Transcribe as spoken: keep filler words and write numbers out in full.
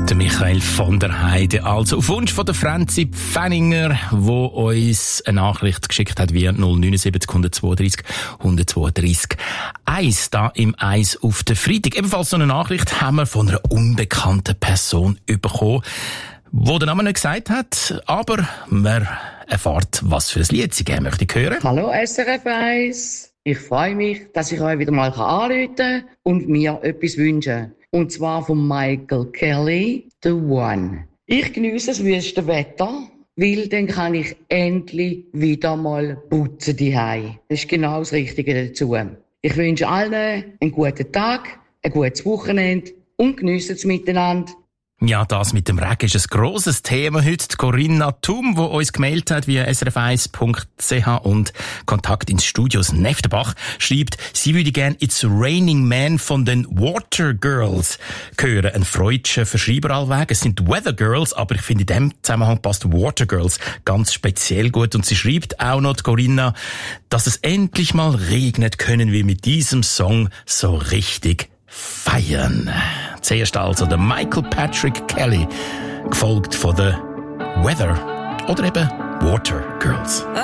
Der Michael von der Heide, also auf Wunsch von der Franzi Pfenninger, wo uns eine Nachricht geschickt hat via null neun sieben eins zwei drei eins zwei drei eins da im Eis auf der Freitag. Ebenfalls so eine Nachricht haben wir von einer unbekannten Person bekommen, die den Namen nicht gesagt hat, aber man erfahrt, was für ein Lied sie gerne möchte hören. Hallo S R F eins, ich freue mich, dass ich euch wieder mal anrufen kann und mir etwas wünschen. Und zwar von Michael Kelly, The One. Ich geniesse das wüste Wetter, weil dann kann ich endlich wieder mal putzen daheim. Das ist genau das Richtige dazu. Ich wünsche allen einen guten Tag, ein gutes Wochenende und geniessen es miteinander. Ja, das mit dem Regen ist ein grosses Thema heute. Die Corinna Thum, die uns gemailt hat via s r f eins punkt c h und Kontakt ins Studio aus Neftenbach, schreibt, sie würde gerne It's Raining Man von den Water Girls hören. Ein freudscher Verschreiber allweg. Es sind Weather Girls, aber ich finde, in dem Zusammenhang passt Water Girls ganz speziell gut. Und sie schreibt auch noch, die Corinna, dass es endlich mal regnet, können wir mit diesem Song so richtig feiern. Zuerst also der Michael Patrick Kelly, gefolgt von The Weather oder eben Water Girls.